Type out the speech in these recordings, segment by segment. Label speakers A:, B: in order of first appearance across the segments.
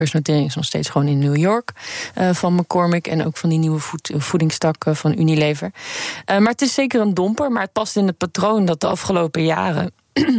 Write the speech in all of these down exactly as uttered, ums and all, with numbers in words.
A: beursnotering is nog steeds gewoon in New York uh, van McCormick en ook van die nieuwe voed, voedingstak uh, van Unilever. Uh, maar het is zeker een domper, maar het past in het patroon dat de afgelopen jaren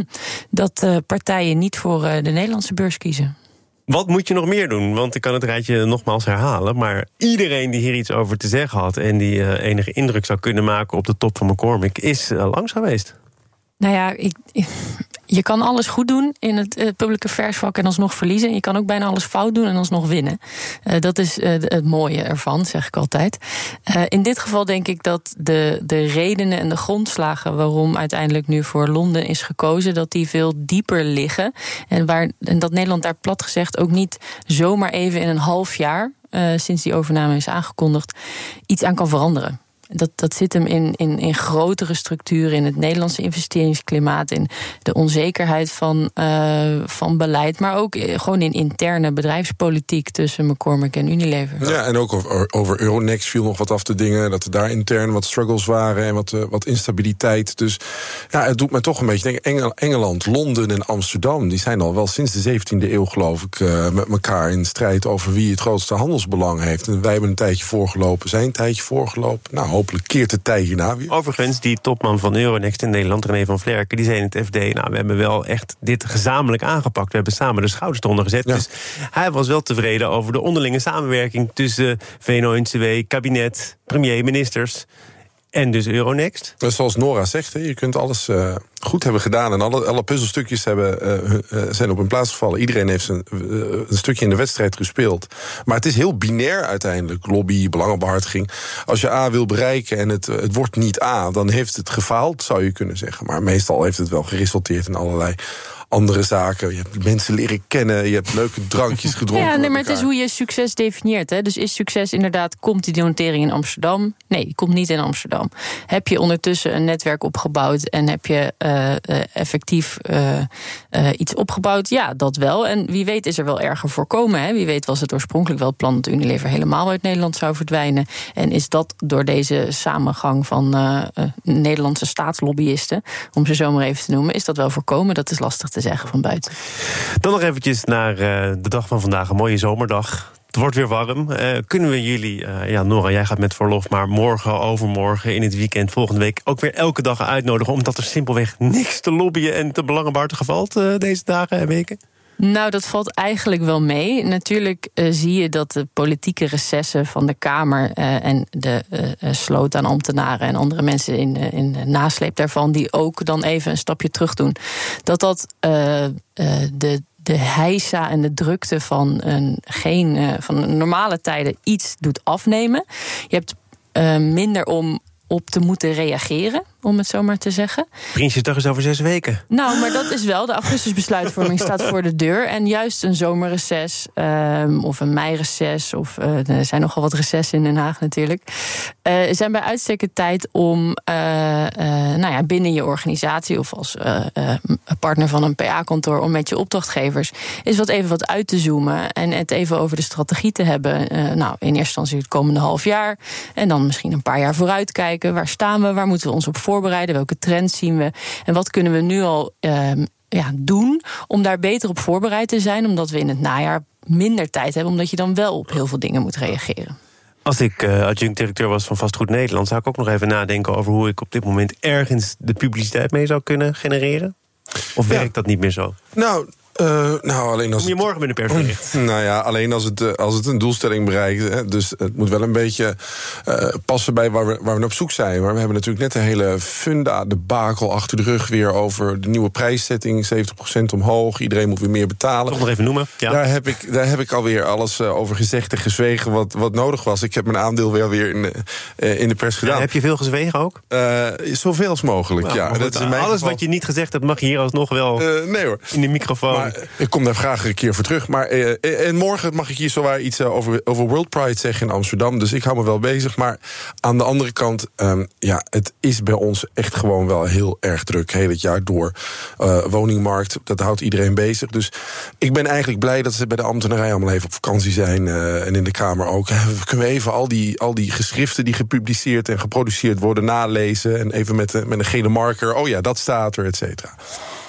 A: dat uh, partijen niet voor uh, de Nederlandse beurs kiezen.
B: Wat moet je nog meer doen? Want ik kan het rijtje nogmaals herhalen, maar iedereen die hier iets over te zeggen had en die uh, enige indruk zou kunnen maken op de top van McCormick is uh, langs geweest.
A: Nou ja, ik, ik, je kan alles goed doen in het uh, public affairs vak en alsnog verliezen. Je kan ook bijna alles fout doen en alsnog winnen. Uh, dat is uh, het mooie ervan, zeg ik altijd. Uh, in dit geval denk ik dat de, de redenen en de grondslagen waarom uiteindelijk nu voor Londen is gekozen, dat die veel dieper liggen. En, waar, en dat Nederland daar plat gezegd ook niet zomaar even in een half jaar, uh, sinds die overname is aangekondigd, iets aan kan veranderen. Dat, dat zit hem in, in, in grotere structuren, in het Nederlandse investeringsklimaat, in de onzekerheid van, uh, van beleid, maar ook gewoon in interne bedrijfspolitiek tussen McCormick en Unilever.
C: Ja, en ook over, over Euronext viel nog wat af te dingen, dat er daar intern wat struggles waren en wat, uh, wat instabiliteit. Dus ja, het doet me toch een beetje denken, Engel, Engeland, Londen en Amsterdam, die zijn al wel sinds de zeventiende eeuw, geloof ik, uh, met elkaar in strijd over wie het grootste handelsbelang heeft. En wij hebben een tijdje voorgelopen, zijn een tijdje voorgelopen. Nou, hopelijk keert de tijd hierna weer.
B: Overigens, die topman van Euronext in Nederland, René van Vlerken, die zei in het F D, nou, we hebben wel echt dit gezamenlijk aangepakt. We hebben samen de schouders eronder gezet. Ja. Dus hij was wel tevreden over de onderlinge samenwerking tussen V N O N C W, kabinet, premier, ministers en dus Euronext.
C: Dus zoals Nora zegt, je kunt alles uh, goed hebben gedaan en alle, alle puzzelstukjes hebben, uh, uh, zijn op hun plaats gevallen. Iedereen heeft zijn, uh, een stukje in de wedstrijd gespeeld. Maar het is heel binair uiteindelijk, lobby, belangenbehartiging. Als je A wil bereiken en het, het wordt niet A, dan heeft het gefaald, zou je kunnen zeggen. Maar meestal heeft het wel geresulteerd in allerlei andere zaken. Je hebt mensen leren kennen, je hebt leuke drankjes gedronken.
A: Ja, nee, maar het is hoe je succes definieert. Hè. Dus is succes inderdaad, komt die notering in Amsterdam? Nee, die komt niet in Amsterdam. Heb je ondertussen een netwerk opgebouwd en heb je uh, uh, effectief uh, uh, iets opgebouwd? Ja, dat wel. En wie weet is er wel erger voorkomen. Hè. Wie weet was het oorspronkelijk wel het plan dat Unilever helemaal uit Nederland zou verdwijnen. En is dat door deze samengang van uh, uh, Nederlandse staatslobbyisten, om ze zo maar even te noemen, is dat wel voorkomen? Dat is lastig te zeggen van buiten.
B: Dan nog eventjes naar uh, de dag van vandaag. Een mooie zomerdag. Het wordt weer warm. Uh, kunnen we jullie, uh, ja, Nora, jij gaat met verlof, maar morgen, overmorgen, in het weekend, volgende week ook weer elke dag uitnodigen, omdat er simpelweg niks te lobbyen en te belangenbehartigen valt uh, deze dagen en weken?
A: Nou, dat valt eigenlijk wel mee. Natuurlijk uh, zie je dat de politieke recessen van de Kamer uh, en de uh, sloot aan ambtenaren en andere mensen in, uh, in de nasleep daarvan, die ook dan even een stapje terug doen, dat dat uh, uh, de de heisa en de drukte van, een, geen, uh, van normale tijden iets doet afnemen. Je hebt uh, minder om op te moeten reageren, om het zo maar te zeggen.
B: Prinsjesdag is over zes weken.
A: Nou, maar dat is wel, de augustusbesluitvorming staat voor de deur. En juist een zomerreces um, of een meireces, of uh, er zijn nogal wat recessen in Den Haag natuurlijk, uh, zijn bij uitstek een tijd om uh, uh, nou ja, binnen je organisatie of als uh, uh, partner van een P A-kantoor, om met je opdrachtgevers eens wat even wat uit te zoomen en het even over de strategie te hebben. Uh, nou, in eerste instantie het komende half jaar en dan misschien een paar jaar vooruit kijken. Waar staan we? Waar moeten we ons op voorbereiden? Welke trends zien we? En wat kunnen we nu al uh, ja, doen om daar beter op voorbereid te zijn? Omdat we in het najaar minder tijd hebben, omdat je dan wel op heel veel dingen moet reageren.
B: Als ik uh, adjunct-directeur was van Vastgoed Nederland, zou ik ook nog even nadenken over hoe ik op dit moment ergens de publiciteit mee zou kunnen genereren? Of werkt ja. dat niet meer zo?
C: Nou, Uh, nou, alleen als
B: Kom je morgen met een persbericht?
C: Nou ja, alleen als het, als het een doelstelling bereikt. Hè, dus het moet wel een beetje uh, passen bij waar we, waar we op zoek zijn. Maar we hebben natuurlijk net een hele funda-debakel achter de rug weer over de nieuwe prijszetting. zeventig procent omhoog, iedereen moet weer meer betalen.
B: Toch nog even noemen. Ja.
C: Daar, heb ik, daar heb ik alweer alles uh, over gezegd en gezwegen wat, wat nodig was. Ik heb mijn aandeel weer, weer in, uh, in de pers gedaan.
B: Ja, heb je veel gezwegen ook?
C: Uh, zoveel als mogelijk,
B: nou,
C: ja.
B: Goed,
C: dat is in mijn
B: alles
C: geval
B: wat je niet gezegd hebt, mag je hier alsnog wel uh, nee hoor. in de microfoon.
C: Maar ik kom daar graag een keer voor terug. Maar uh, en morgen mag ik hier zowaar iets uh, over, over World Pride zeggen in Amsterdam. Dus ik hou me wel bezig. Maar aan de andere kant, um, ja, het is bij ons echt gewoon wel heel erg druk. Heel het jaar door. Uh, woningmarkt, dat houdt iedereen bezig. Dus ik ben eigenlijk blij dat ze bij de ambtenarij allemaal even op vakantie zijn. Uh, en in de Kamer ook. We kunnen even al die, al die geschriften die gepubliceerd en geproduceerd worden nalezen. En even met, met een gele marker. Oh ja, dat staat er, et cetera.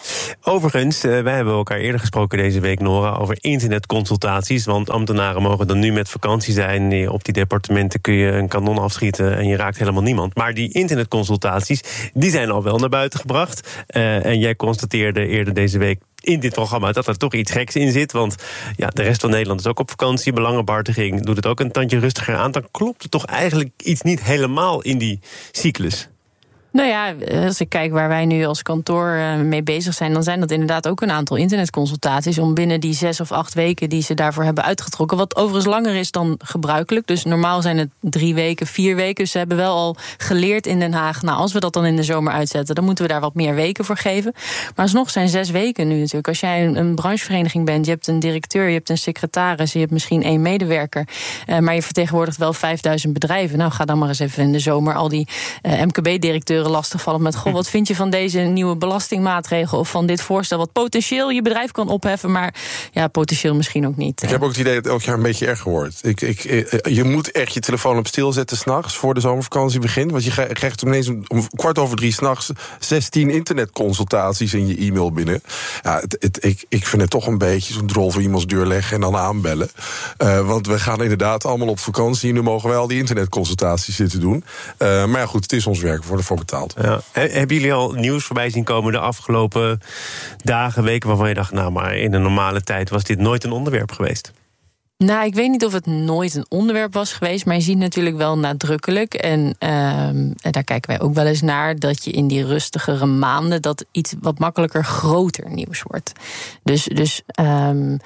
B: Overigens, uh, wij hebben elkaar eerder gesproken deze week, Nora, over internetconsultaties. Want ambtenaren mogen dan nu met vakantie zijn. Op die departementen kun je een kanon afschieten en je raakt helemaal niemand. Maar die internetconsultaties, die zijn al wel naar buiten gebracht. Uh, en jij constateerde eerder deze week in dit programma dat er toch iets geks in zit. Want ja, de rest van Nederland is ook op vakantie. Belangenbehartiging doet het ook een tandje rustiger aan. Dan klopt er toch eigenlijk iets niet helemaal in die cyclus.
A: Nou ja, als ik kijk waar wij nu als kantoor mee bezig zijn, dan zijn dat inderdaad ook een aantal internetconsultaties om binnen die zes of acht weken die ze daarvoor hebben uitgetrokken, wat overigens langer is dan gebruikelijk. Dus normaal zijn het drie weken, vier weken. Dus ze hebben wel al geleerd in Den Haag, nou, als we dat dan in de zomer uitzetten, dan moeten we daar wat meer weken voor geven. Maar alsnog zijn zes weken nu natuurlijk. Als jij een, een branchevereniging bent, je hebt een directeur, je hebt een secretaris, je hebt misschien één medewerker, uh, maar je vertegenwoordigt wel vijfduizend bedrijven. Nou, ga dan maar eens even in de zomer al die uh, M K B-directeuren lastigvallen met, goh, wat vind je van deze nieuwe belastingmaatregel of van dit voorstel wat potentieel je bedrijf kan opheffen, maar ja, potentieel misschien ook niet.
C: Ik heb ook het idee dat het elk jaar een beetje erger wordt. Ik, ik, je moet echt je telefoon op stil zetten 's nachts voor de zomervakantie begint, want je krijgt ineens om kwart over drie 's nachts zestien internetconsultaties in je e-mail binnen. Ja, het, het, ik, ik vind het toch een beetje zo'n drol voor iemands deur leggen en dan aanbellen. Uh, want we gaan inderdaad allemaal op vakantie en nu mogen wij al die internetconsultaties zitten doen. Uh, maar ja, goed, het is ons werk, we worden voor betaald.
B: Ja. Hebben jullie al nieuws voorbij zien komen de afgelopen dagen, weken, waarvan je dacht, nou, maar in een normale tijd was dit nooit een onderwerp geweest?
A: Nou, ik weet niet of het nooit een onderwerp was geweest, maar je ziet natuurlijk wel nadrukkelijk, en uh, daar kijken wij ook wel eens naar, dat je in die rustigere maanden dat iets wat makkelijker groter nieuws wordt. Dus, dus um,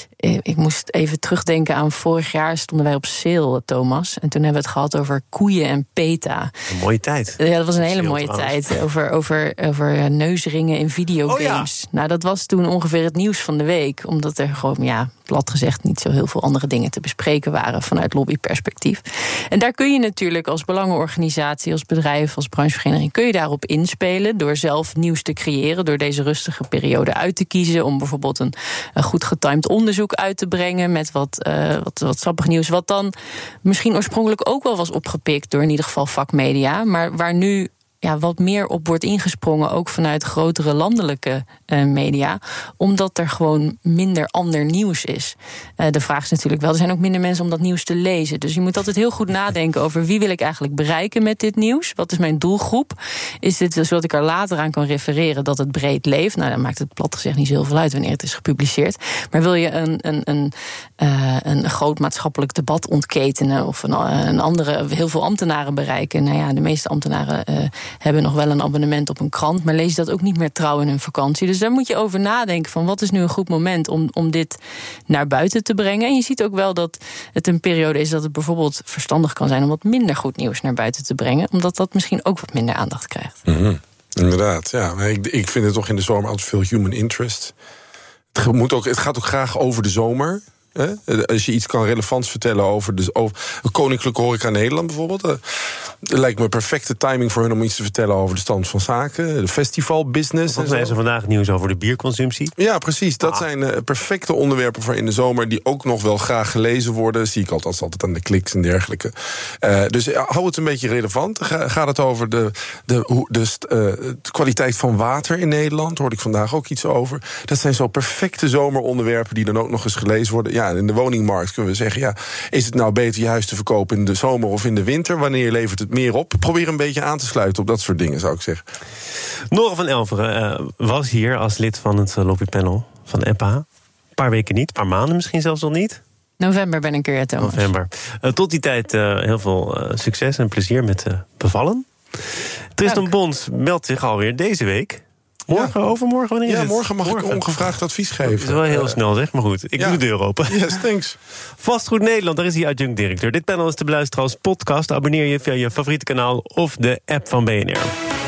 A: ik moest even terugdenken aan vorig jaar stonden wij op sale, Thomas. En toen hebben we het gehad over koeien en PETA.
B: Een mooie tijd.
A: Ja, dat was een hele mooie trouwens. tijd. Over, over, over neusringen in videogames. Oh ja. Nou, dat was toen ongeveer het nieuws van de week. Omdat er gewoon, ja, plat gezegd, niet zo heel veel andere dingen te bespreken waren vanuit lobbyperspectief. En daar kun je natuurlijk als belangenorganisatie, als bedrijf, als branchevereniging, kun je daarop inspelen door zelf nieuws te creëren, door deze rustige periode uit te kiezen, om bijvoorbeeld een, een goed getimed onderzoek uit te brengen met wat, uh, wat, wat sappig nieuws, wat dan misschien oorspronkelijk ook wel was opgepikt door in ieder geval vakmedia, maar waar nu ja, wat meer op wordt ingesprongen, ook vanuit grotere landelijke uh, media, omdat er gewoon minder ander nieuws is. Uh, de vraag is natuurlijk wel, er zijn ook minder mensen om dat nieuws te lezen. Dus je moet altijd heel goed nadenken over wie wil ik eigenlijk bereiken met dit nieuws? Wat is mijn doelgroep? Is dit zodat ik er later aan kan refereren dat het breed leeft? Nou, dan maakt het plat gezegd niet zo heel veel uit wanneer het is gepubliceerd. Maar wil je een, een, een, uh, een groot maatschappelijk debat ontketenen of een, een andere, heel veel ambtenaren bereiken? Nou ja, de meeste ambtenaren uh, hebben nog wel een abonnement op een krant, maar lezen dat ook niet meer trouw in hun vakantie. Dus daar moet je over nadenken van wat is nu een goed moment om, om dit naar buiten te brengen. En je ziet ook wel dat het een periode is dat het bijvoorbeeld verstandig kan zijn om wat minder goed nieuws naar buiten te brengen, omdat dat misschien ook wat minder aandacht krijgt.
C: Mm-hmm. Inderdaad, ja. Ik, ik vind het toch in de zomer altijd veel human interest. Het, moet ook, het gaat ook graag over de zomer. Hè? Als je iets kan relevants vertellen over de over Koninklijke Horeca Nederland bijvoorbeeld. Het uh, lijkt me perfecte timing voor hun om iets te vertellen over de stand van zaken. De festivalbusiness.
B: Volgens mij is er vandaag nieuws over de bierconsumptie.
C: Ja, precies. Dat ah. zijn uh, perfecte onderwerpen voor in de zomer, die ook nog wel graag gelezen worden. Zie ik althans altijd aan de kliks en dergelijke. Uh, dus uh, hou het een beetje relevant. Ga, gaat het over de, de, de, de, uh, de kwaliteit van water in Nederland? Daar hoorde ik vandaag ook iets over. Dat zijn zo perfecte zomeronderwerpen die dan ook nog eens gelezen worden. Ja, in de woningmarkt kunnen we zeggen, ja, is het nou beter je huis te verkopen in de zomer of in de winter? Wanneer levert het meer op? Probeer een beetje aan te sluiten op dat soort dingen, zou ik zeggen.
B: Nora van Elveren uh, was hier als lid van het uh, lobbypanel van E P A. Een paar weken niet, een paar maanden misschien zelfs nog niet.
A: November ben ik er, Thomas.
B: November. Uh, tot die tijd uh, heel veel uh, succes en plezier met uh, bevallen. Tristan Bons meldt zich alweer deze week. Morgen, ja. overmorgen, wanneer is
C: ja,
B: het?
C: morgen mag
B: morgen.
C: ik ongevraagd advies geven.
B: Dat is wel heel uh, snel, zeg, maar goed. Ik ja. doe de deur open.
C: Yes, thanks.
B: Vastgoed Nederland, daar is hij adjunct-directeur. Dit panel is te beluisteren als podcast. Abonneer je via je favoriete kanaal of de app van B N R.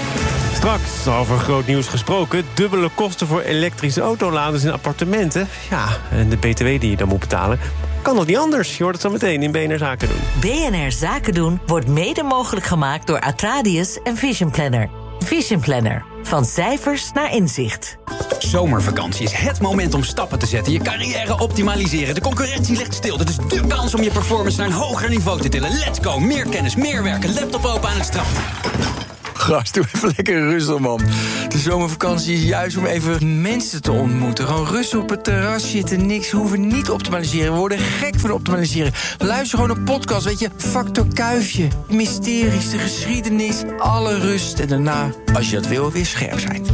B: Straks, over groot nieuws gesproken, dubbele kosten voor elektrische autoladers in appartementen. Ja, en de B T W die je dan moet betalen. Kan dat niet anders? Je hoort het zo meteen in B N R Zaken doen.
D: B N R Zaken doen wordt mede mogelijk gemaakt door Atradius en Vision Planner. Vision Planner. Van cijfers naar inzicht.
E: Zomervakantie is het moment om stappen te zetten. Je carrière optimaliseren. De concurrentie ligt stil. Dit is dé kans om je performance naar een hoger niveau te tillen. Let's go. Meer kennis, meer werken. Laptop open aan het strand.
F: Gast, doe even lekker rustig, man. De zomervakantie is juist om even mensen te ontmoeten. Gewoon rustig op het terras zitten, niks hoeven, niet optimaliseren. We worden gek van optimaliseren. Luister gewoon een podcast, weet je. Factor Kuifje, mysteries, de geschiedenis, alle rust. En daarna, als je dat wil, weer scherp zijn.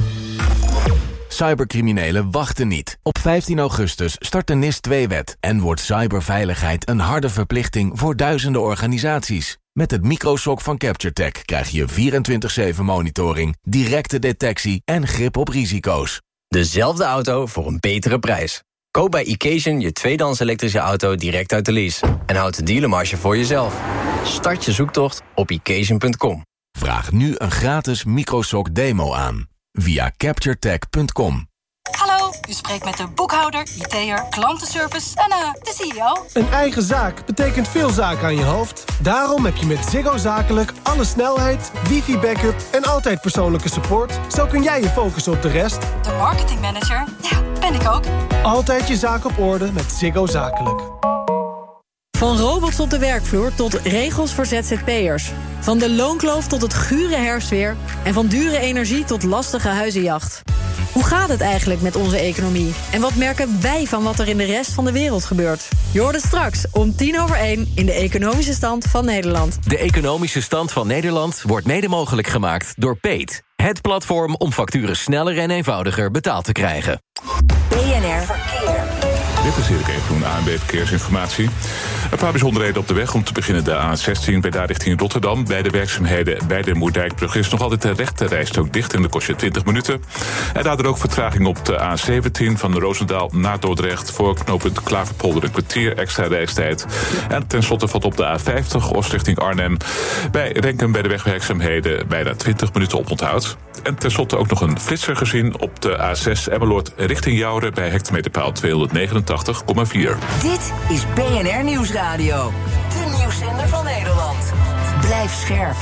G: Cybercriminelen wachten niet. Op vijftien augustus start de N I S twee wet... en wordt cyberveiligheid een harde verplichting voor duizenden organisaties. Met het microshock van CaptureTech krijg je vierentwintig zeven monitoring... directe detectie en grip op risico's.
H: Dezelfde auto voor een betere prijs. Koop bij Occasion je tweedehands elektrische auto direct uit de lease. En houd de dealermarge voor jezelf. Start je zoektocht op occasion punt com.
G: Vraag nu een gratis microshock demo aan. Via capturetech punt com.
I: Hallo, u spreekt met de boekhouder, I T'er, klantenservice en uh, de C E O.
J: Een eigen zaak betekent veel zaken aan je hoofd. Daarom heb je met Ziggo Zakelijk alle snelheid, wifi-backup en altijd persoonlijke support. Zo kun jij je focussen op de rest.
I: De marketingmanager, ja, ben ik ook.
J: Altijd je zaak op orde met Ziggo Zakelijk.
K: Van robots op de werkvloer tot regels voor Z Z P'ers. Van de loonkloof tot het gure herfstweer. En van dure energie tot lastige huizenjacht. Hoe gaat het eigenlijk met onze economie? En wat merken wij van wat er in de rest van de wereld gebeurt? Je hoort het straks om tien over één in de Economische Stand van Nederland.
L: De Economische Stand van Nederland wordt mede mogelijk gemaakt door Peet. Het platform om facturen sneller en eenvoudiger betaald te krijgen.
D: B N R Verkeer.
M: Dit is Erik Evengroen, A N B Verkeersinformatie. Een paar bijzonderheden op de weg. Om te beginnen de A zestien bij daar richting Rotterdam. Bij de werkzaamheden bij de Moerdijkbrug is nog altijd de rechte rijstrook dicht en dat kost je twintig minuten. En daardoor ook vertraging op de A zeventien van Roosendaal naar Dordrecht. Voor knooppunt Klaverpolder een kwartier extra reistijd. En tenslotte valt op de A vijftig Oost richting Arnhem. Bij Renkum bij de wegwerkzaamheden bijna twintig minuten oponthoud. En tenslotte ook nog een flitser gezien op de A zes Emmeloord richting Jouren bij hectometerpaal tweehonderdnegenentachtig komma vier.
D: Dit is B N R Nieuwsradio. De nieuwszender van Nederland. Blijf scherp.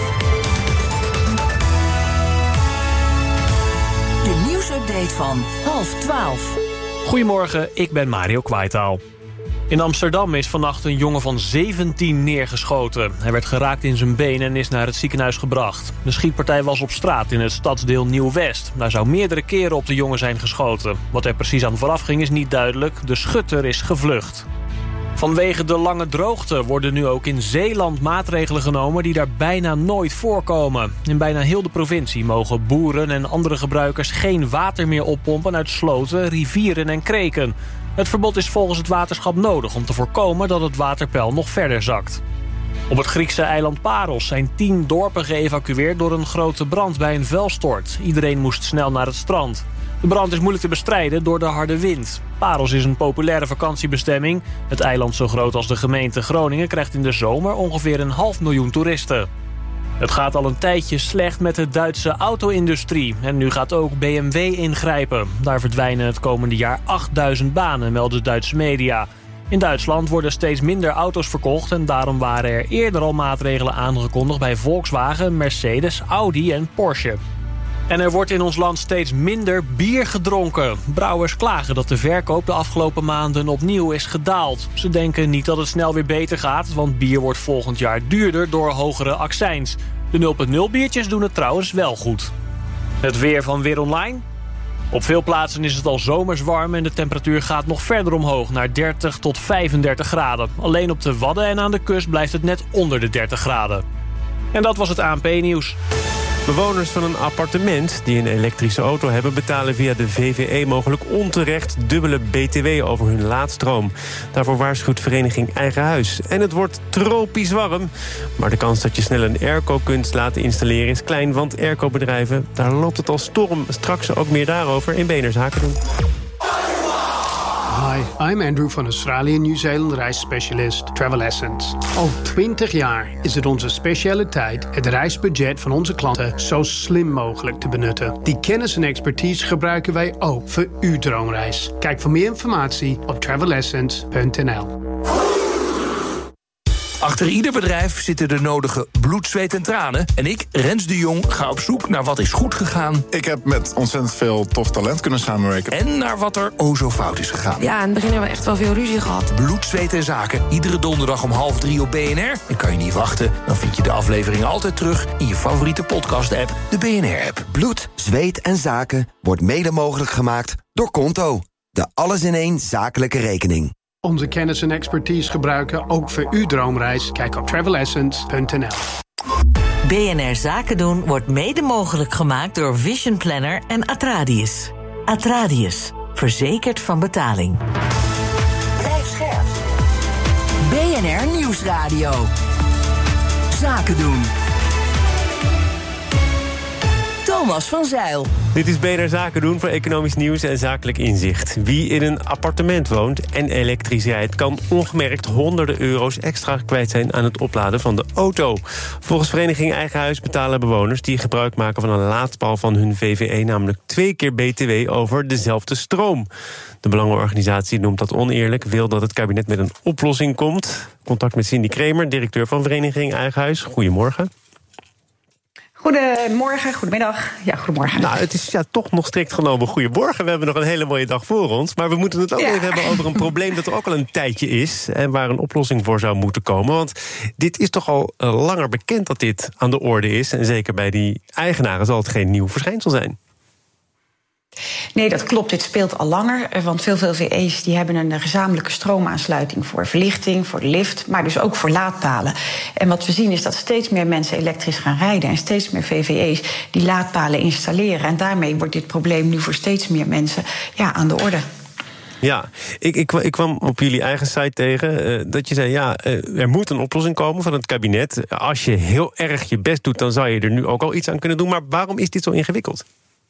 D: De nieuwsupdate van half twaalf.
N: Goedemorgen, ik ben Mario Kwaitaal. In Amsterdam is vannacht een jongen van zeventien neergeschoten. Hij werd geraakt in zijn been en is naar het ziekenhuis gebracht. De schietpartij was op straat in het stadsdeel Nieuw-West. Daar zou meerdere keren op de jongen zijn geschoten. Wat er precies aan vooraf ging is niet duidelijk. De schutter is gevlucht. Vanwege de lange droogte worden nu ook in Zeeland maatregelen genomen die daar bijna nooit voorkomen. In bijna heel de provincie mogen boeren en andere gebruikers geen water meer oppompen uit sloten, rivieren en kreken. Het verbod is volgens het waterschap nodig om te voorkomen dat het waterpeil nog verder zakt. Op het Griekse eiland Paros zijn tien dorpen geëvacueerd door een grote brand bij een vuilstort. Iedereen moest snel naar het strand. De brand is moeilijk te bestrijden door de harde wind. Paros is een populaire vakantiebestemming. Het eiland, zo groot als de gemeente Groningen, krijgt in de zomer ongeveer een half miljoen toeristen. Het gaat al een tijdje slecht met de Duitse auto-industrie. En nu gaat ook B M W ingrijpen. Daar verdwijnen het komende jaar achtduizend banen, melden Duitse media. In Duitsland worden steeds minder auto's verkocht en daarom waren er eerder al maatregelen aangekondigd bij Volkswagen, Mercedes, Audi en Porsche. En er wordt in ons land steeds minder bier gedronken. Brouwers klagen dat de verkoop de afgelopen maanden opnieuw is gedaald. Ze denken niet dat het snel weer beter gaat, want bier wordt volgend jaar duurder door hogere accijns. De nul punt nul biertjes doen het trouwens wel goed. Het weer van Weer Online. Op veel plaatsen is het al zomers warm en de temperatuur gaat nog verder omhoog naar dertig tot vijfendertig graden. Alleen op de Wadden en aan de kust blijft het net onder de dertig graden. En dat was het A N P-nieuws.
B: Bewoners van een appartement die een elektrische auto hebben betalen via de V V E mogelijk onterecht dubbele B T W over hun laadstroom. Daarvoor waarschuwt vereniging Eigen Huis. En het wordt tropisch warm. Maar de kans dat je snel een airco kunt laten installeren is klein, want airco-bedrijven, daar loopt het al storm. Straks ook meer daarover in B N R Zaken doen.
O: Hi, I'm Andrew van Australië Nieuw-Zeeland reisspecialist Travel Essence. Al twintig jaar is het onze specialiteit het reisbudget van onze klanten zo slim mogelijk te benutten. Die kennis en expertise gebruiken wij ook voor uw droomreis. Kijk voor meer informatie op travel essence punt n l.
P: Achter ieder bedrijf zitten de nodige bloed, zweet en tranen. En ik, Rens de Jong, ga op zoek naar wat is goed gegaan.
Q: Ik heb met ontzettend veel tof talent kunnen samenwerken.
P: En naar wat er o zo fout is gegaan.
R: Ja, in het begin hebben we echt wel veel ruzie gehad.
P: Bloed, zweet en zaken. Iedere donderdag om half drie op B N R. En kan je niet wachten, dan vind je de aflevering altijd terug in je favoriete podcast-app, de B N R-app.
S: Bloed, zweet en zaken wordt mede mogelijk gemaakt door Konto. De alles-in-één zakelijke rekening.
O: Onze kennis en expertise gebruiken ook voor uw droomreis. Kijk op travel essence punt n l.
D: B N R Zaken doen wordt mede mogelijk gemaakt door Vision Planner en Atradius. Atradius, verzekerd van betaling.
T: Blijf scherp. B N R Nieuwsradio. Zaken doen. Thomas van Zijl.
B: Dit is B N R Zaken doen voor economisch nieuws en zakelijk inzicht. Wie in een appartement woont en elektrisch rijdt, kan ongemerkt honderden euro's extra kwijt zijn aan het opladen van de auto. Volgens Vereniging Eigen Huis betalen bewoners die gebruik maken van een laadpaal van hun V V E namelijk twee keer B T W over dezelfde stroom. De Belangenorganisatie noemt dat oneerlijk, wil dat het kabinet met een oplossing komt. Contact met Cindy Kremer, directeur van Vereniging Eigen Huis. Goedemorgen.
U: Goedemorgen, goedemiddag. Ja, goedemorgen.
B: Nou, het is ja, toch nog strikt genomen goedemorgen. We hebben nog een hele mooie dag voor ons. Maar we moeten het ook ja. even hebben over een probleem dat er ook al een tijdje is en waar een oplossing voor zou moeten komen. Want dit is toch al uh, langer bekend dat dit aan de orde is. En zeker bij die eigenaren zal het geen nieuw verschijnsel zijn.
U: Nee, dat klopt. Dit speelt al langer. Want veel V V E's die hebben een gezamenlijke stroomaansluiting voor verlichting, voor de lift, maar dus ook voor laadpalen. En wat we zien is dat steeds meer mensen elektrisch gaan rijden en steeds meer V V E's die laadpalen installeren. En daarmee wordt dit probleem nu voor steeds meer mensen ja, aan de orde.
B: Ja, ik, ik, ik kwam op jullie eigen site tegen uh, dat je zei, ja, uh, er moet een oplossing komen van het kabinet. Als je heel erg je best doet, dan zou je er nu ook al iets aan kunnen doen. Maar waarom is dit zo ingewikkeld?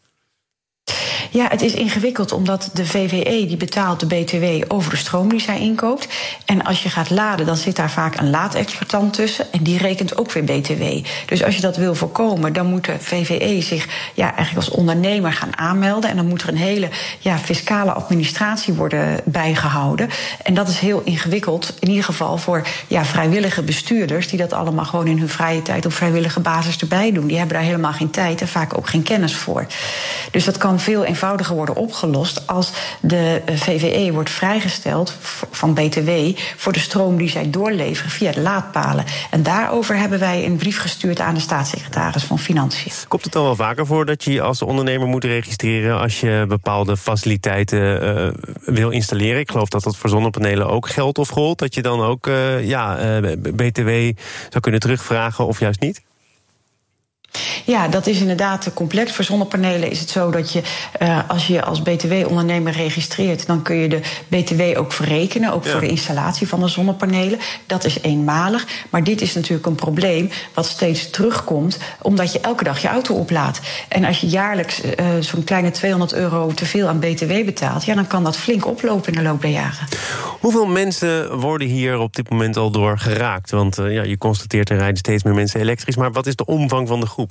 U: Ja, het is ingewikkeld omdat de V V E die betaalt de B T W over de stroom die zij inkoopt. En als je gaat laden, dan zit daar vaak een laadexploitant tussen en die rekent ook weer B T W. Dus als je dat wil voorkomen, dan moet de V V E zich ja, eigenlijk als ondernemer gaan aanmelden. En dan moet er een hele ja, fiscale administratie worden bijgehouden. En dat is heel ingewikkeld, in ieder geval voor ja, vrijwillige bestuurders die dat allemaal gewoon in hun vrije tijd op vrijwillige basis erbij doen. Die hebben daar helemaal geen tijd en vaak ook geen kennis voor. Dus dat kan veel eenvoudiger worden opgelost als de V V E wordt vrijgesteld van B T W voor de stroom die zij doorleveren via de laadpalen. En daarover hebben wij een brief gestuurd aan de staatssecretaris van Financiën.
B: Komt het dan wel vaker voor dat je je als ondernemer moet registreren als je bepaalde faciliteiten uh, wil installeren? Ik geloof dat dat voor zonnepanelen ook geldt of gold. Dat je dan ook uh, ja, uh, B T W zou kunnen terugvragen of juist niet?
U: Ja, dat is inderdaad complex. Voor zonnepanelen is het zo dat je, uh, als je als B T W-ondernemer registreert, dan kun je de B T W ook verrekenen, ook ja. voor de installatie van de zonnepanelen. Dat is eenmalig. Maar dit is natuurlijk een probleem wat steeds terugkomt, omdat je elke dag je auto oplaadt. En als je jaarlijks uh, zo'n kleine tweehonderd euro te veel aan B T W betaalt, ja, dan kan dat flink oplopen in de loop der jaren.
B: Hoeveel mensen worden hier op dit moment al door geraakt? Want uh, ja, je constateert er rijden steeds meer mensen elektrisch, maar wat is de omvang van de groep?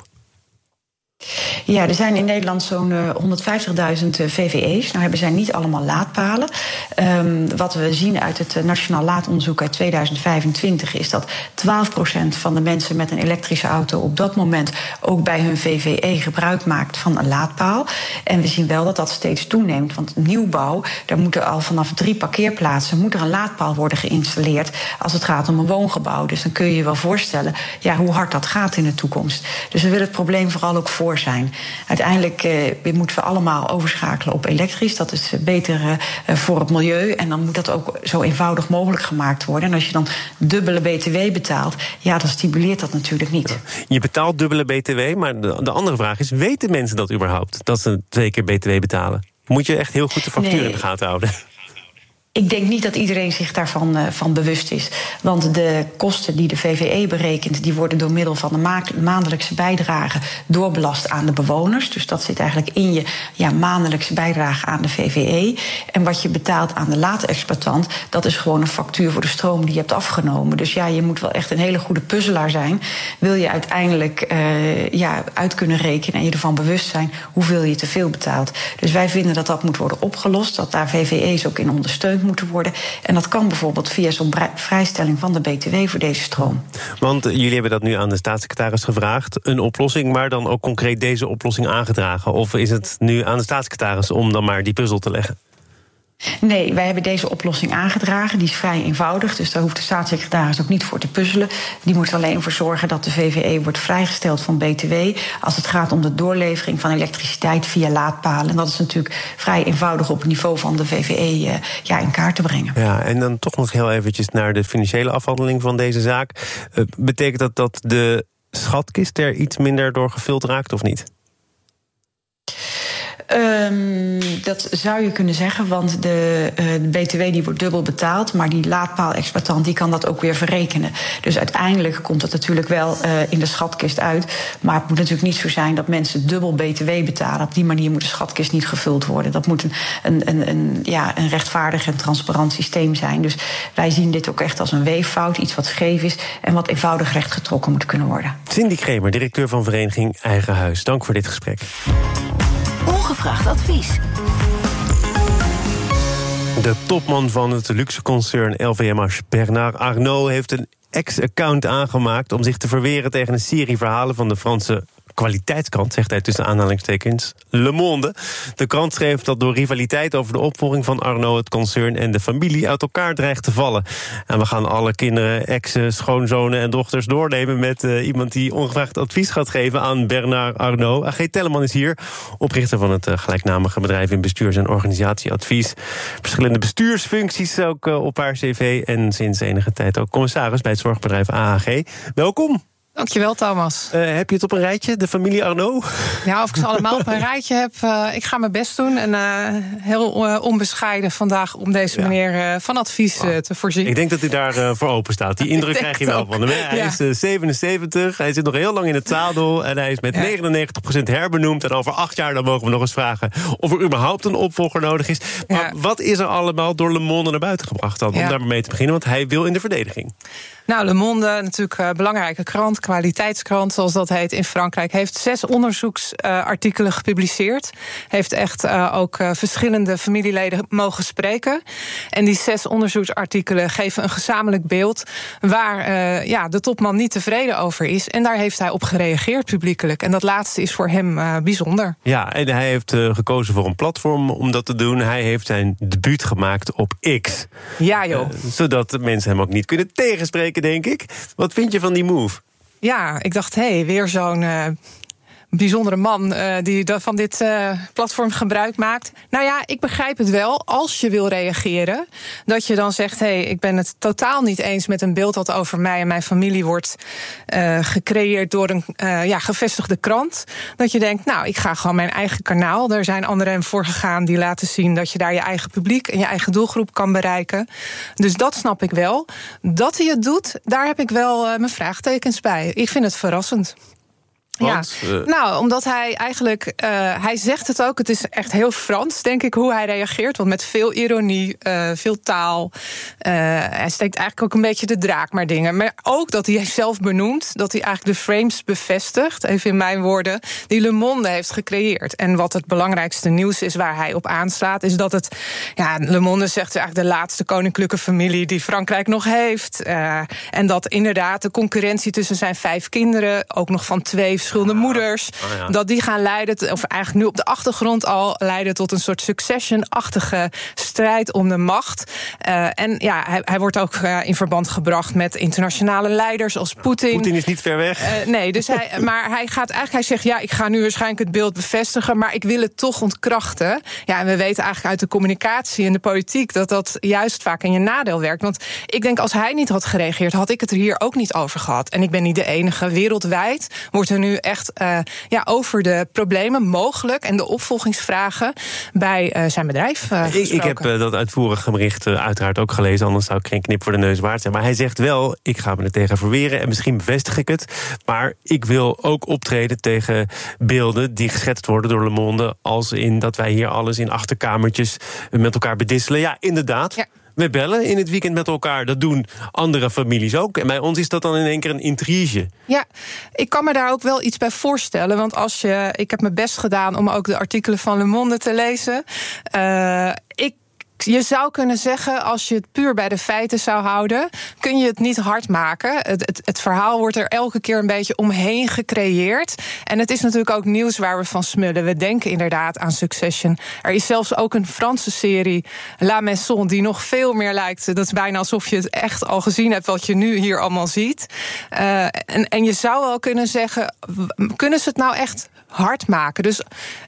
U: Ja, er zijn in Nederland zo'n uh, honderdvijftigduizend V V E's. Nou hebben zij niet allemaal laadpalen. Um, wat we zien uit het Nationaal Laadonderzoek uit tweeduizend vijfentwintig is dat twaalf procent van de mensen met een elektrische auto op dat moment ook bij hun V V E gebruik maakt van een laadpaal. En we zien wel dat dat steeds toeneemt. Want nieuwbouw, daar moeten al vanaf drie parkeerplaatsen moet er een laadpaal worden geïnstalleerd als het gaat om een woongebouw. Dus dan kun je je wel voorstellen ja, hoe hard dat gaat in de toekomst. Dus we willen het probleem vooral ook voor zijn. Uiteindelijk uh, moeten we allemaal overschakelen op elektrisch. Dat is beter uh, voor het milieu. En dan moet dat ook zo eenvoudig mogelijk gemaakt worden. En als je dan dubbele B T W betaalt, ja, dan stimuleert dat natuurlijk niet.
B: Je betaalt dubbele B T W, maar de, de andere vraag is, weten mensen dat überhaupt? Dat ze twee keer B T W betalen? Moet je echt heel goed de factuur nee. in de gaten houden?
U: Ik denk niet dat iedereen zich daarvan uh, van bewust is. Want de kosten die de V V E berekent, die worden door middel van de ma- maandelijkse bijdrage doorbelast aan de bewoners. Dus dat zit eigenlijk in je ja, maandelijkse bijdrage aan de V V E. En wat je betaalt aan de laadexploitant, dat is gewoon een factuur voor de stroom die je hebt afgenomen. Dus ja, je moet wel echt een hele goede puzzelaar zijn. Wil je uiteindelijk uh, ja, uit kunnen rekenen en je ervan bewust zijn hoeveel je te veel betaalt. Dus wij vinden dat dat moet worden opgelost, dat daar V V E's ook in ondersteund gesteund moeten worden. En dat kan bijvoorbeeld via zo'n vrijstelling van de B T W voor deze stroom.
B: Want jullie hebben dat nu aan de staatssecretaris gevraagd, een oplossing, maar dan ook concreet deze oplossing aangedragen? Of is het nu aan de staatssecretaris om dan maar die puzzel te leggen?
U: Nee, wij hebben deze oplossing aangedragen. Die is vrij eenvoudig, dus daar hoeft de staatssecretaris ook niet voor te puzzelen. Die moet alleen voor zorgen dat de V V E wordt vrijgesteld van B T W als het gaat om de doorlevering van elektriciteit via laadpalen. En dat is natuurlijk vrij eenvoudig op het niveau van de V V E uh, ja, in kaart te brengen.
B: Ja, en dan toch nog heel eventjes naar de financiële afhandeling van deze zaak. Uh, betekent dat dat de schatkist er iets minder door gevuld raakt of niet?
U: Um, dat zou je kunnen zeggen, want de, uh, de B T W die wordt dubbel betaald, maar die laadpaalexploitant die kan dat ook weer verrekenen. Dus uiteindelijk komt het natuurlijk wel uh, in de schatkist uit. Maar het moet natuurlijk niet zo zijn dat mensen dubbel B T W betalen. Op die manier moet de schatkist niet gevuld worden. Dat moet een, een, een, een, ja, een rechtvaardig en transparant systeem zijn. Dus wij zien dit ook echt als een weeffout, iets wat scheef is en wat eenvoudig rechtgetrokken moet kunnen worden.
B: Cindy Kremer, directeur van vereniging Eigen Huis. Dank voor dit gesprek.
T: Ongevraagd advies.
B: De topman van het luxeconcern L V M H, Bernard Arnault, heeft een ex-account aangemaakt om zich te verweren tegen een serie verhalen van de Franse kwaliteitskrant, zegt hij tussen aanhalingstekens, Le Monde. De krant schreef dat door rivaliteit over de opvolging van Arnault het concern en de familie uit elkaar dreigt te vallen. En we gaan alle kinderen, exen, schoonzonen en dochters doornemen met uh, iemand die ongevraagd advies gaat geven aan Bernard Arnault. A G Telleman is hier, oprichter van het uh, gelijknamige bedrijf in bestuurs- en organisatieadvies. Verschillende bestuursfuncties ook uh, op haar cv en sinds enige tijd ook commissaris bij het zorgbedrijf A H G. Welkom.
A: Dankjewel, Thomas.
B: Uh, heb je het op een rijtje, de familie Arnault?
A: Ja, of ik ze allemaal op een rijtje heb. Uh, ik ga mijn best doen. En uh, heel uh, onbescheiden vandaag om deze ja. meneer uh, van advies uh, te voorzien.
B: Ik denk dat hij daar uh, voor open staat. Die indruk krijg je wel van hem. Hij ja. is uh, zevenenzeventig, hij zit nog heel lang in het zadel. En hij is met ja. negenennegentig procent herbenoemd. En over acht jaar dan mogen we nog eens vragen of er überhaupt een opvolger nodig is. Maar ja. wat is er allemaal door Le Monde naar buiten gebracht dan? Om ja. daar mee te beginnen, want hij wil in de verdediging.
A: Nou, Le Monde, natuurlijk een uh, belangrijke krant, kwaliteitskrant, zoals dat heet in Frankrijk, heeft zes onderzoeksartikelen uh, gepubliceerd. Heeft echt uh, ook uh, verschillende familieleden mogen spreken. En die zes onderzoeksartikelen geven een gezamenlijk beeld waar uh, ja, de topman niet tevreden over is. En daar heeft hij op gereageerd publiekelijk. En dat laatste is voor hem uh, bijzonder.
B: Ja, en hij heeft uh, gekozen voor een platform om dat te doen. Hij heeft zijn debuut gemaakt op X.
A: Ja, joh.
B: Uh, zodat de mensen hem ook niet kunnen tegenspreken, denk ik. Wat vind je van die move?
A: Ja, ik dacht, hé, hey, weer zo'n uh, bijzondere man uh, die van dit uh, platform gebruik maakt. Nou ja, ik begrijp het wel, als je wil reageren, dat je dan zegt, hé, hey, ik ben het totaal niet eens met een beeld dat over mij en mijn familie wordt uh, gecreëerd door een uh, ja, gevestigde krant. Dat je denkt, nou, ik ga gewoon mijn eigen kanaal. Er zijn anderen voor gegaan die laten zien dat je daar je eigen publiek en je eigen doelgroep kan bereiken. Dus dat snap ik wel. Dat hij het doet, daar heb ik wel uh, mijn vraagtekens bij. Ik vind het verrassend. Want, ja, uh... nou, omdat hij eigenlijk, uh, hij zegt het ook, het is echt heel Frans, denk ik, hoe hij reageert. Want met veel ironie, uh, veel taal. Uh, hij steekt eigenlijk ook een beetje de draak maar dingen. Maar ook dat hij zelf benoemt, dat hij eigenlijk de frames bevestigt, even in mijn woorden, die Le Monde heeft gecreëerd. En wat het belangrijkste nieuws is waar hij op aanslaat, is dat het, ja, Le Monde zegt eigenlijk de laatste koninklijke familie die Frankrijk nog heeft. Uh, en dat inderdaad de concurrentie tussen zijn vijf kinderen, ook nog van twee verschillende moeders, oh ja. dat die gaan leiden, of eigenlijk nu op de achtergrond al leiden tot een soort Succession-achtige strijd om de macht. Uh, en ja, hij, hij wordt ook uh, in verband gebracht met internationale leiders als Poetin.
B: Poetin is niet ver weg.
A: Uh, nee, dus hij, maar hij gaat eigenlijk, hij zegt, ja, ik ga nu waarschijnlijk het beeld bevestigen, maar ik wil het toch ontkrachten. Ja, en we weten eigenlijk uit de communicatie en de politiek dat dat juist vaak in je nadeel werkt. Want ik denk, als hij niet had gereageerd, had ik het er hier ook niet over gehad. En ik ben niet de enige. Wereldwijd wordt er nu echt uh, ja, over de problemen mogelijk en de opvolgingsvragen bij uh, zijn bedrijf uh,
B: ik, ik heb uh, dat uitvoerige bericht uh, uiteraard ook gelezen, anders zou ik geen knip voor de neus waard zijn. Maar hij zegt wel, ik ga me er tegen verweren en misschien bevestig ik het, maar ik wil ook optreden tegen beelden die geschetst worden door Le Monde, als in dat wij hier alles in achterkamertjes met elkaar bedisselen. Ja, inderdaad. Ja. We bellen in het weekend met elkaar. Dat doen andere families ook. En bij ons is dat dan in één keer een intrige.
A: Ja, ik kan me daar ook wel iets bij voorstellen. Want als je, ik heb mijn best gedaan om ook de artikelen van Le Monde te lezen. Uh, ik je zou kunnen zeggen, als je het puur bij de feiten zou houden, kun je het niet hard maken. Het, het, het verhaal wordt er elke keer een beetje omheen gecreëerd. En het is natuurlijk ook nieuws waar we van smullen. We denken inderdaad aan Succession. Er is zelfs ook een Franse serie, La Maison, die nog veel meer lijkt. Dat is bijna alsof je het echt al gezien hebt, wat je nu hier allemaal ziet. Uh, en, en je zou wel kunnen zeggen, kunnen ze het nou echt hard maken? Dus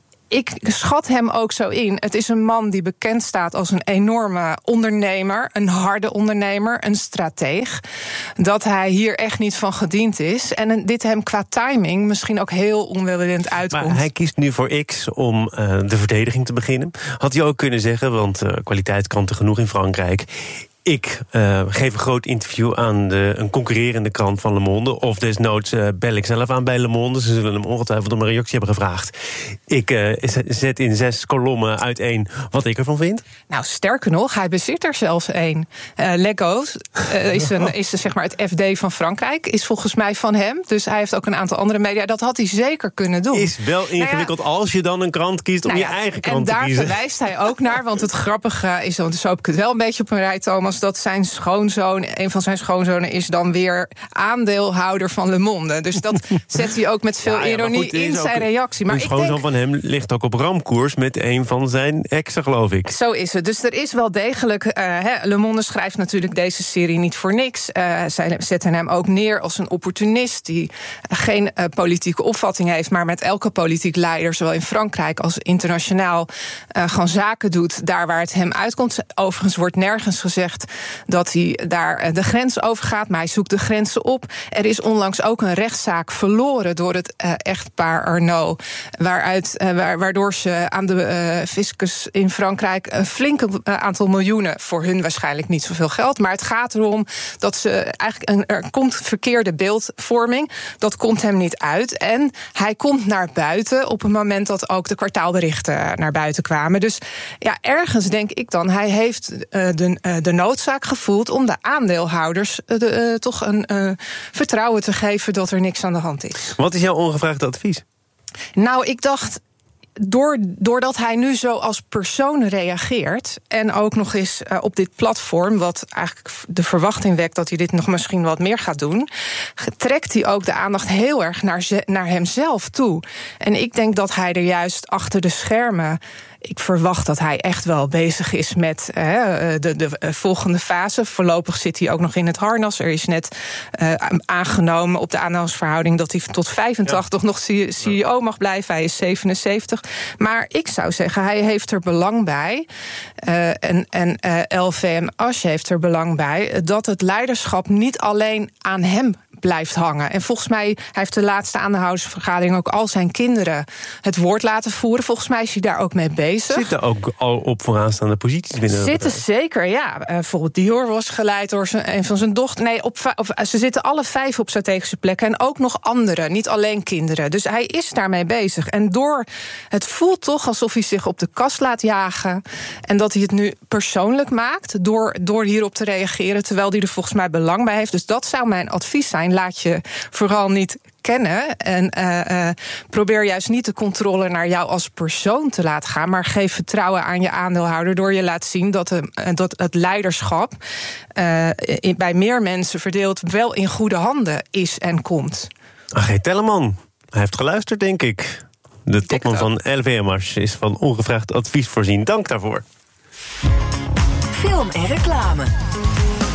A: ik schat hem ook zo in. Het is een man die bekend staat als een enorme ondernemer, een harde ondernemer, een strateeg. Dat hij hier echt niet van gediend is. En dit hem qua timing misschien ook heel onwillend uitkomt.
B: Maar hij kiest nu voor X om uh, de verdediging te beginnen. Had hij ook kunnen zeggen, want uh, kwaliteitskranten genoeg in Frankrijk. Ik uh, geef een groot interview aan de, een concurrerende krant van Le Monde. Of desnoods uh, bel ik zelf aan bij Le Monde. Ze zullen hem ongetwijfeld om een reactie hebben gevraagd. Ik uh, zet in zes kolommen uiteen wat ik ervan vind.
A: Nou, sterker nog, hij bezit er zelfs één. Uh, Lego uh, is, een, is zeg maar het F D van Frankrijk. Is volgens mij van hem. Dus hij heeft ook een aantal andere media. Dat had hij zeker kunnen doen.
B: Is wel ingewikkeld nou ja, als je dan een krant kiest om nou ja, je eigen krant te kiezen.
A: En daar verwijst hij ook naar. Want het grappige is, want zo heb ik het wel een beetje op een rij, Thomas, dat zijn schoonzoon, een van zijn schoonzonen is dan weer aandeelhouder van Le Monde. Dus dat zet hij ook met veel ja, ja, ironie goed, in zijn reactie. Maar
B: een schoonzoon denk, van hem ligt ook op ramkoers met een van zijn exen, geloof ik.
A: Zo is het. Dus er is wel degelijk, uh, he, Le Monde schrijft natuurlijk deze serie niet voor niks. Uh, zij zetten hem ook neer als een opportunist die geen uh, politieke opvatting heeft, maar met elke politiek leider, zowel in Frankrijk als internationaal, uh, gewoon zaken doet daar waar het hem uitkomt. Overigens wordt nergens gezegd dat hij daar de grens over gaat, maar hij zoekt de grenzen op. Er is onlangs ook een rechtszaak verloren door het uh, echtpaar Arnault, waaruit, uh, waardoor ze aan de uh, fiscus in Frankrijk een flink uh, aantal miljoenen, voor hun waarschijnlijk niet zoveel geld, maar het gaat erom dat ze eigenlijk een, er komt verkeerde beeldvorming, dat komt hem niet uit en hij komt naar buiten op het moment dat ook de kwartaalberichten naar buiten kwamen. Dus ja, ergens denk ik dan, hij heeft uh, de, uh, de noodzaak gevoeld om de aandeelhouders uh, de, uh, toch een uh, vertrouwen te geven dat er niks aan de hand is.
B: Wat is jouw ongevraagde advies?
A: Nou, ik dacht, Door, doordat hij nu zo als persoon reageert en ook nog eens uh, op dit platform, wat eigenlijk de verwachting wekt dat hij dit nog misschien wat meer gaat doen, trekt hij ook de aandacht heel erg naar, ze, naar hemzelf toe. En ik denk dat hij er juist achter de schermen, ik verwacht dat hij echt wel bezig is met uh, de, de volgende fase. Voorlopig zit hij ook nog in het harnas. Er is net uh, aangenomen op de aandeelhoudersverhouding dat hij tot vijfentachtig ja. nog C E O mag blijven. Hij is zevenenzeventig. Maar ik zou zeggen, hij heeft er belang bij. Uh, en en uh, L V M H heeft er belang bij dat het leiderschap niet alleen aan hem blijft hangen. En volgens mij, hij heeft de laatste aandeelhoudersvergadering ook al zijn kinderen het woord laten voeren. Volgens mij is hij daar ook mee bezig.
B: Zitten ook al op vooraanstaande posities binnen?
A: Zitten zeker, ja. Uh, bijvoorbeeld Dior was geleid door zijn, een van zijn dochter. Nee, op, op, ze zitten alle vijf op strategische plekken. En ook nog anderen, niet alleen kinderen. Dus hij is daarmee bezig. En door, het voelt toch alsof hij zich op de kast laat jagen. En dat hij het nu persoonlijk maakt door, door hierop te reageren, terwijl hij er volgens mij belang bij heeft. Dus dat zou mijn advies zijn. Laat je vooral niet kennen en uh, uh, probeer juist niet de controle naar jou als persoon te laten gaan, maar geef vertrouwen aan je aandeelhouder door je laat zien dat, de, dat het leiderschap uh, in, bij meer mensen verdeeld wel in goede handen is en komt.
B: Ach, Telleman, hij heeft geluisterd, denk ik. De topman van L V M H is van ongevraagd advies voorzien. Dank daarvoor.
T: Film en reclame.